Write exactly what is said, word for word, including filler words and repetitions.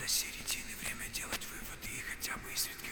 середины, время делать выводы и хотя бы из